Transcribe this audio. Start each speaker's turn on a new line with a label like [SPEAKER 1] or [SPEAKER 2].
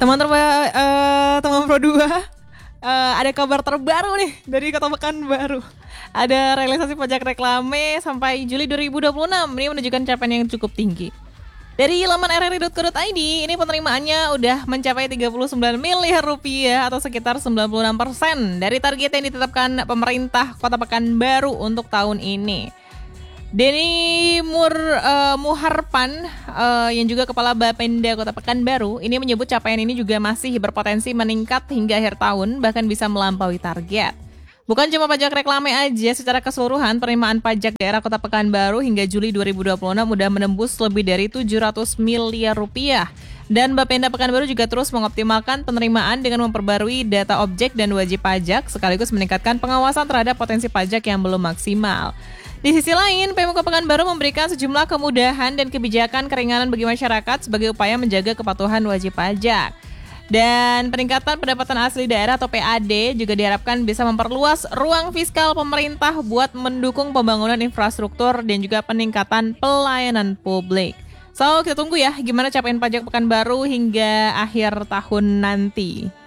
[SPEAKER 1] Teman Pro 2, ada kabar terbaru nih dari Kota Pekanbaru. Ada realisasi pajak reklame sampai Juli 2026. Ini menunjukkan capaian yang cukup tinggi. Dari laman rri.co.id, ini penerimaannya udah mencapai 39 miliar rupiah atau sekitar 96% dari target yang ditetapkan pemerintah Kota Pekanbaru untuk tahun ini. Denny Muharpan yang juga Kepala Bapenda Kota Pekanbaru ini menyebut capaian ini juga masih berpotensi meningkat hingga akhir tahun, bahkan bisa melampaui target. Bukan cuma pajak reklame aja, secara keseluruhan penerimaan pajak daerah Kota Pekanbaru hingga Juli 2026 udah menembus lebih dari 700 miliar rupiah. Dan Bapenda Pekanbaru juga terus mengoptimalkan penerimaan dengan memperbarui data objek dan wajib pajak sekaligus meningkatkan pengawasan terhadap potensi pajak yang belum maksimal. Di sisi lain, Pemkot Pekanbaru memberikan sejumlah kemudahan dan kebijakan keringanan bagi masyarakat sebagai upaya menjaga kepatuhan wajib pajak. Dan peningkatan pendapatan asli daerah atau PAD juga diharapkan bisa memperluas ruang fiskal pemerintah buat mendukung pembangunan infrastruktur dan juga peningkatan pelayanan publik. So, kita tunggu ya gimana capaian pajak Pekanbaru hingga akhir tahun nanti.